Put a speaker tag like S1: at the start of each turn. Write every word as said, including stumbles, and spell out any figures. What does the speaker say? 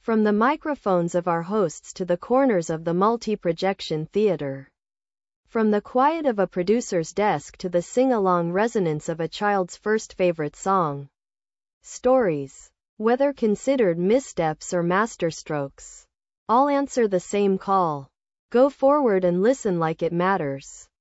S1: From the microphones of our hosts to the corners of the multi-projection theater. From the quiet of a producer's desk to the sing-along resonance of a child's first favorite song. Stories, whether considered missteps or masterstrokes, all answer the same call. Go forward and listen like it matters.